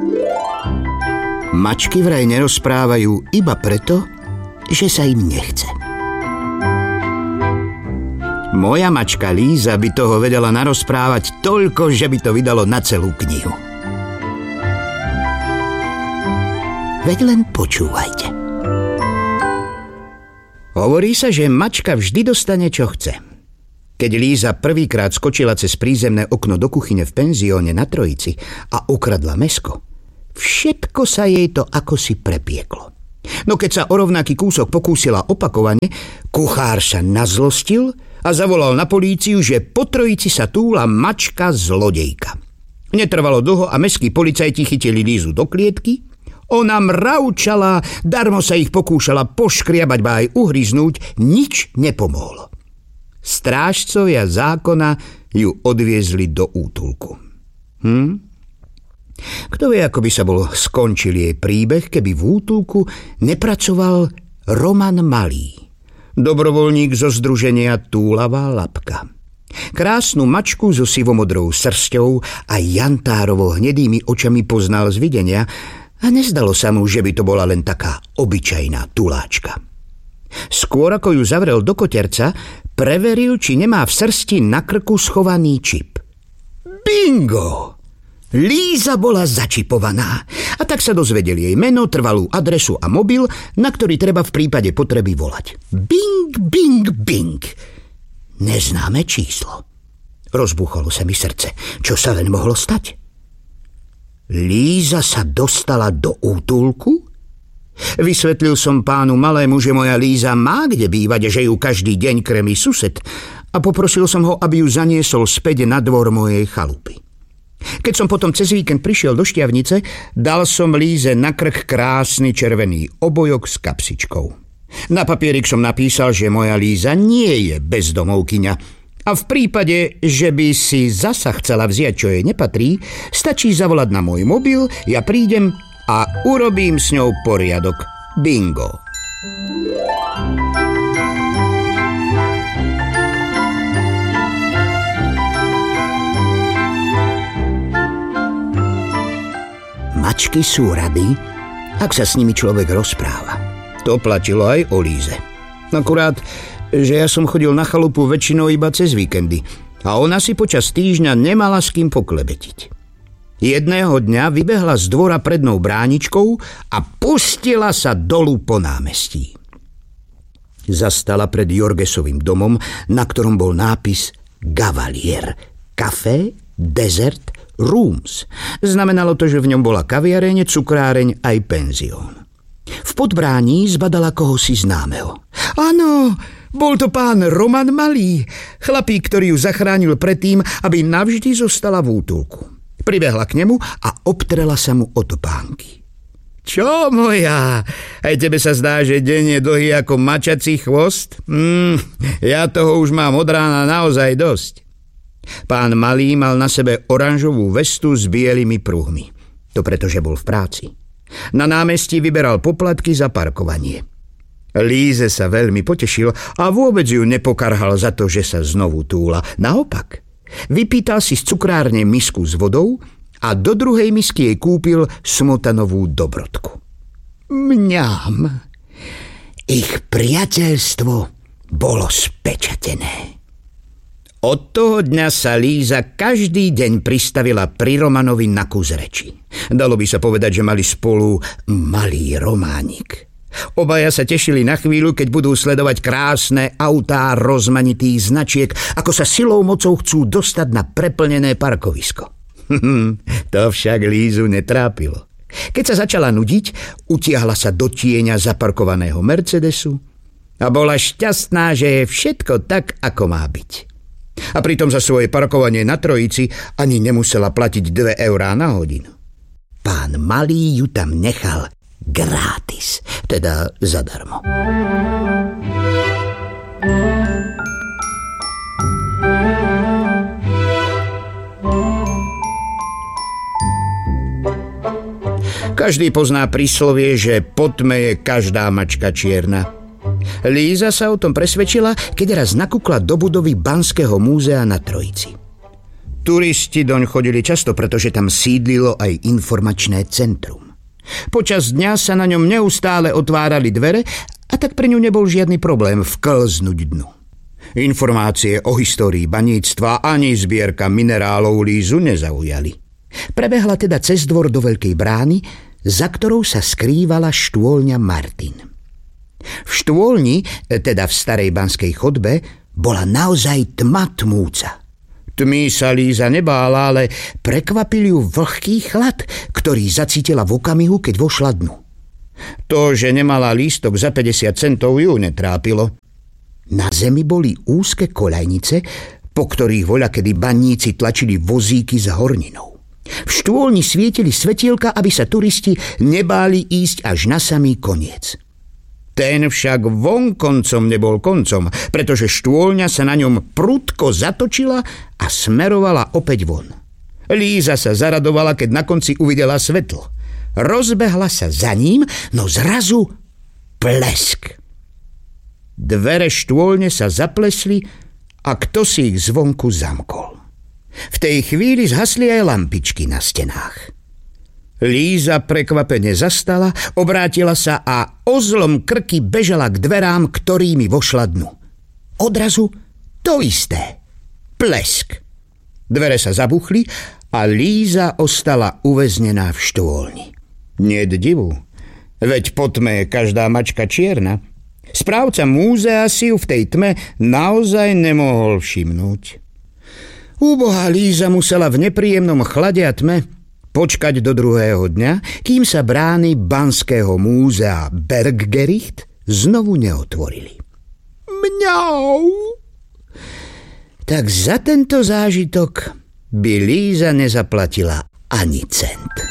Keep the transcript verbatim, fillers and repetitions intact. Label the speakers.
Speaker 1: Mačky vraj nerozprávajú iba preto, že sa im nechce. Moja mačka Líza by toho vedela narozprávať toľko, že by to vydalo na celú knihu. Veď len počúvajte. Hovorí sa, že mačka vždy dostane, čo chce. Keď Líza prvýkrát skočila cez prízemné okno do kuchyne v penzióne na Trojici a ukradla mäsko, všetko sa jej to akosi prepieklo. No keď sa o rovnaký kúsok pokúsila opakovane, kuchár sa nazlostil a zavolal na políciu, že po Trojici sa túla mačka zlodejka. Netrvalo dlho a mestskí policajti chytili Lízu do klietky. Ona mravčala, darmo sa ich pokúšala poškriabať, ba aj uhryznúť, nič nepomohlo. Strážcovia zákona ju odviezli do útulku. Hm? Kto vie, ako by sa bol skončil jej príbeh, keby v útulku nepracoval Roman Malý, dobrovoľník zo združenia Túlavá labka. Krásnu mačku so sivomodrou srsťou a jantárovo hnedými očami poznal z videnia a nezdalo sa mu, že by to bola len taká obyčajná tuláčka. Skôr ako ju zavrel do koterca, preveril, či nemá v srsti na krku schovaný čip. Bingo! Líza bola začipovaná a tak sa dozvedel jej meno, trvalú adresu a mobil, na ktorý treba v prípade potreby volať. Bing, bing, bing. Neznáme číslo. Rozbuchalo sa mi srdce. Čo sa len mohlo stať? Líza sa dostala do útulku? Vysvetlil som pánu Malému, že moja Líza má kde bývať, že ju každý deň krmí sused a poprosil som ho, aby ju zaniesol späť na dvor mojej chalupy. Keď som potom cez víkend prišiel do Štiavnice, dal som Líze na krk krásny červený obojok s kapsičkou. Na papierik som napísal, že moja Líza nie je bezdomovkyňa a v prípade, že by si zasa chcela vziať, čo jej nepatrí, stačí zavolať na môj mobil, ja prídem a urobím s ňou poriadok. Bingo. Mačky sú rady, ak sa s nimi človek rozpráva. To platilo aj o Líze. Akurát, že ja som chodil na chalupu väčšinou iba cez víkendy a ona si počas týždňa nemala s kým poklebetiť. Jedného dňa vybehla z dvora prednou bráničkou a pustila sa dolu po námestí. Zastala pred Jorgesovým domom, na ktorom bol nápis Gavalier. Café, dezert, rooms. Znamenalo to, že v ňom bola kaviareň, cukráreň aj penzión. V podbrání zbadala kohosi známeho. Áno, bol to pán Roman Malý, chlapík, ktorý ju zachránil predtým, aby navždy zostala v útulku. Pribehla k nemu a obtrela sa mu o topánky. Čo moja? Aj tebe sa zdá, že deň je dlhý ako mačací chvost? Mm, ja toho už mám od rána naozaj dosť. Pán Malý mal na sebe oranžovú vestu s bielými pruhmi. To pretože bol v práci. Na námestí vyberal poplatky za parkovanie. Líze sa veľmi potešil a vôbec ju nepokarhal za to, že sa znovu túla. Naopak, vypýtal si z cukrárne misku s vodou a do druhej misky jej kúpil smotanovú dobrodku. Mňam. Ich priateľstvo bolo spečatené. Od toho dňa sa Líza každý deň pristavila pri Romanovi na kus reči. Dalo by sa povedať, že mali spolu malý románik. Obaja sa tešili na chvíľu, keď budú sledovať krásne autá rozmanitých značiek, ako sa silou mocou chcú dostať na preplnené parkovisko. To však Lízu netrápilo. Keď sa začala nudiť, utiahla sa do tieňa zaparkovaného Mercedesu a bola šťastná, že je všetko tak, ako má byť. A pritom za svoje parkovanie na Trojici ani nemusela platiť dve eurá na hodinu. Pán Malý ju tam nechal gratis, teda zadarmo. Každý pozná príslovie, že po tme je každá mačka čierna. Líza sa o tom presvedčila, keď raz nakúkla do budovy Banského múzea na Trojici. Turisti doň chodili často, pretože tam sídlilo aj informačné centrum. Počas dňa sa na ňom neustále otvárali dvere a tak pre ňu nebol žiadny problém vklznúť dnu. Informácie o histórii baníctva ani zbierka minerálov Lízu nezaujali. Prebehla teda cez dvor do veľkej brány, za ktorou sa skrývala štôlňa Martin. V štôlni, teda v starej banskej chodbe, bola naozaj tma tmúca. Tmy sa Líza nebála, ale prekvapil ju vlhký chlad, ktorý zacítila v okamihu, keď vošla dnu. To, že nemala lístok za päťdesiat centov, ju netrápilo. Na zemi boli úzke koľajnice, po ktorých voľakedy baníci tlačili vozíky s horninou. V štôlni svietili svetielka, aby sa turisti nebáli ísť až na samý koniec. Ten však vonkoncom nebol koncom, pretože štôlňa sa na ňom prudko zatočila a smerovala opäť von. Líza sa zaradovala, keď na konci uvidela svetlo. Rozbehla sa za ním, no zrazu plesk. Dvere štôlne sa zaplesli a kto si ich zvonku zamkol. V tej chvíli zhasli aj lampičky na stenách. Líza prekvapene zastala, obrátila sa a ozlom krky bežala k dverám, ktorými vošla dnu. Odrazu to isté. Plesk. Dvere sa zabuchli a Líza ostala uväznená v štôlni. Niet divu, veď po tme je každá mačka čierna. Správca múzea si ju v tej tme naozaj nemohol všimnúť. Úbohá Líza musela v nepríjemnom chlade a tme počkať do druhého dňa, kým sa brány Banského múzea Berggericht znovu neotvorili. Mňau! Tak za tento zážitok by Líza nezaplatila ani cent.